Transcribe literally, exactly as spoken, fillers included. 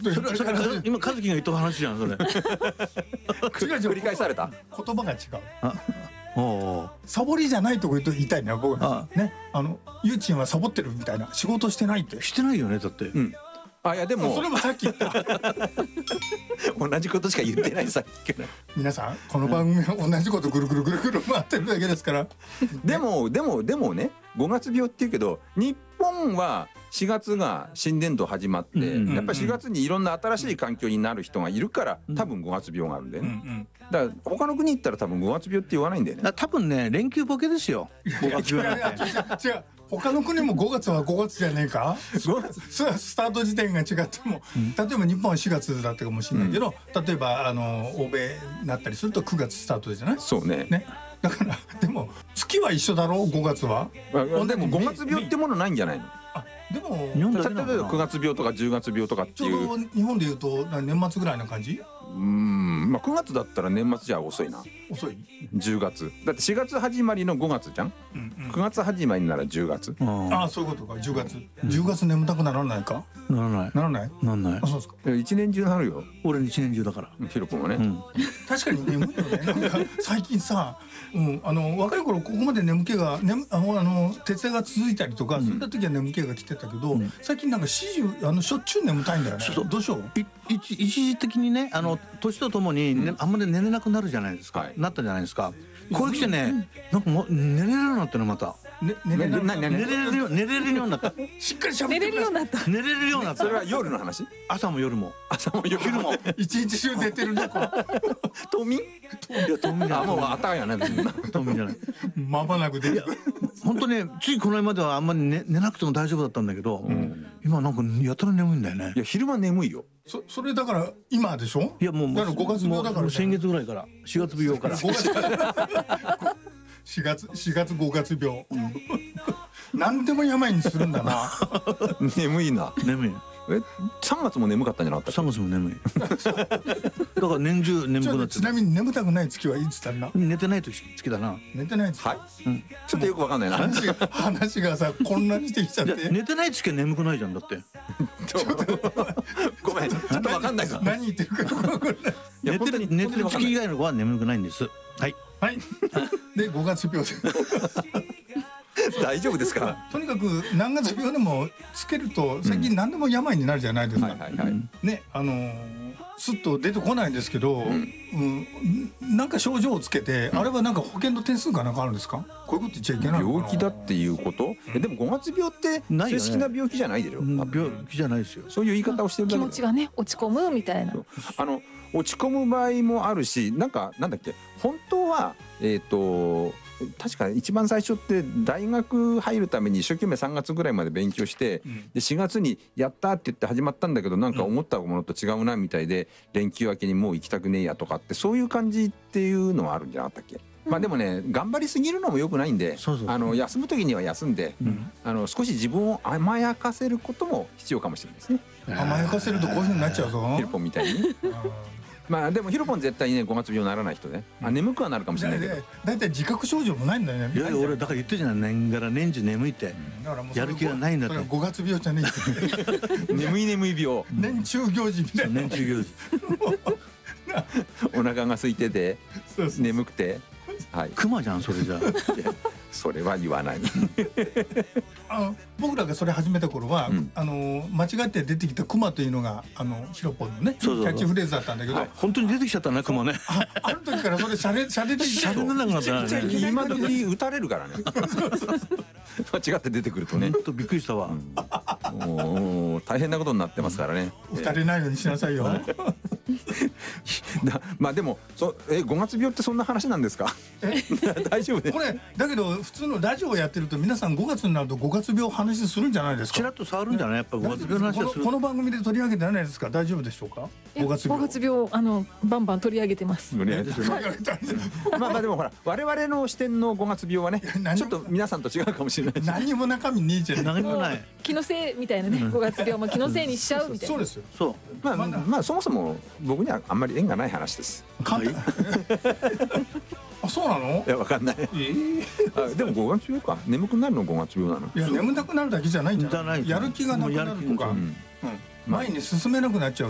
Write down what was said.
こと言ってるそれそれ今和樹が言った話じゃんそれ。 違う違う繰り返された。 言葉が違う。 おお。 サボりじゃないとこ言いたいね僕はあね。あのゆうちんはサボってるみたいな、仕事してないって。 してないよねだって。 うん。あいやでもそれもさっき言った同じことしか言ってないさっきから。 皆さんこの番組は同じことぐるぐるぐるぐる回ってるだけですから。 でもでもでもねごがつ病っていうけど日本はしがつが新年度始まって、 うんうん、 やっぱりしがつにいろんな新しい環境になる人がいるから多分ごがつ病があるんだよね、うんうん、だから他の国行ったら多分ごがつ病って言わないんだよね。 多分ね連休ボケですよごがつ病なんて。 違う違う他の国もごがつはごがつじゃねえかごがつスタート時点が違っても、うん、例えば日本はしがつだったかもしれないけど、うん、例えばあの欧米になったりするとくがつスタートじゃない。 そうね。 ねだからでも月は一緒だろうごがつは。 でもごがつ病ってものないんじゃないの。 あでも例えばくがつ病とかじゅうがつ病とかっていう。 ちょうど日本でいうと年末ぐらいな感じ。 うんまあくがつだったら年末じゃ遅いな。 遅い。 じゅうがつだってしがつ始まりのごがつじゃん、うんうん、くがつ始まりならじゅうがつ。 ああそういうことか。じゅうがつ、うん、じゅうがつ眠たくならないか。 ならないならないならない。 あそうですか。 一年中なるよ。 俺一年中だからヒロ君はね、 うん、 確かに眠いよね。なんか最近さ、うん、あの若い頃ここまで眠気が、ね、あのあの徹夜が続いたりとか、うん、そういった時は眠気が来てたけど、うん、最近なんか始終あのしょっちゅう眠たいんだよね。そうそうどうしよう。 い一一時的にねあの年とともに、ね、あんまり寝れなくなるじゃないですか、はい、なったじゃないですか。これ来てね、なんかもう寝れるようになったのまた。 ね、寝れる寝れるよ寝れるようになった。 しっかり喋って寝れるようになった。 寝れるようになった。 それは夜の話？ 朝も夜も。 朝も夜も。 一日中寝てるねこれ。 冬眠？いや冬眠じゃない。 もうあったかいよね。 冬眠じゃない。 まばなくで。 本当ねついこの間まではあんまり寝寝なくても大丈夫だったんだけど、うん、今なんかやたら眠いんだよね。 いや昼間眠いよ。 そそれだから今でしょ。 いやもうだからごがつ病だから、ね、 先月ぐらいからしがつ病から。 しがつしがつごがつ病。何でも病にするんだな。 眠いな。 眠い。 えさんがつも眠かったんじゃなかったっけ。 さんがつも眠い。だから年中眠くなっちゃう。 ちなみに眠たくない月はいつだな。 寝てない時月だな。 寝てない月。 はい、うん、ちょっとよくわかんないな。 話が話がさ混乱してきちゃって。 寝てない月は眠くないじゃんだって。 ごめんちょっとわかんないか。 何言ってるか分かんない。 寝てる寝てる月以外の子は眠くないんです。はいはいでごがつ病で大丈夫ですか。 とにかく何月病でもつけると最近何でも病になるじゃないですか。ねあのスッと出てこないんですけど、うんうん、なんか症状をつけて、うん、あれはなんか保険の点数かなんかあるんですか。こういうこと言っちゃいけないのかな。 病気だっていうこと、うん、でもごがつ病って正式な病気じゃないでしょ。 うん、病気じゃないですよ。 そういう言い方をしてるだけ気持ちがね落ち込むみたいな。 あの落ち込む場合もあるし、なんかなんだっけ本当はえっと確か一番最初って大学入るために一生懸命さんがつぐらいまで勉強して、うん、でしがつにやったって言って始まったんだけどなんか思ったものと違うなみたいで、うん、連休明けにもう行きたくねえやとかってそういう感じっていうのはあるんじゃなかったっけ。うん、まあでもね頑張りすぎるのも良くないんで、そうそうそう、あの休む時には休んで、うん、あの少し自分を甘やかせることも必要かもしれないですね。 甘やかせるとこういう風になっちゃうぞ。 ヒロポンみたいに。まあでもヒロポン絶対にねごがつ病にならない人ね、あ眠くはなるかもしれないけどだいたい自覚症状もないんだよね。 いやいや俺だから言ってるじゃない、年がら年中眠いって、だからもうやる気がないんだって。 ごがつ病じゃねえ眠い眠い病、 年中行事みたいな。 年中行事お腹が空いてて眠くて、 はい、クマじゃんそれじゃ。 それは言わない。 あの僕らがそれ始めた頃は、うん、あの間違って出てきたクマというのがあのヒロポンのねキャッチフレーズだったんだけど、はい、 本当に出てきちゃったねクマね。 あ, ある時からそれシャレシャレでシャレなくなったね。 今時撃たれるからね。間違って出てくるとね。 本当びっくりしたわ。 うん、もう大変なことになってますからね。 撃たれないようにしなさいよ。 だまあでもそえごがつ病ってそんな話なんですか。大丈夫ね。 これだけど普通のラジオをやってると皆さんごがつになるとごがつ病話するんじゃないですか。 ちらっと触るんじゃない、やっぱごがつ病の話はする。 この番組で取り上げてないですか。大丈夫でしょうか。 ごがつ病ごがつ病あのバンバン取り上げてます。 まあまあでもほら我々の視点のごがつ病はねちょっと皆さんと違うかもしれない。 何も中身ねえじゃん。 何もない。 気のせいみたいなね。ごがつ病も気のせいにしちゃうみたいな。 そうですよ。 そう。まあまあそもそも僕にはあんまり縁がない話です。 はい。あ、そうなの？ いやわかんない。えー、あでもごがつ病か。眠くなるのごがつ病なの？ いや眠たくなるだけじゃないんじゃない？やる気がなくなるとか、うん、前に進めなくなっちゃう。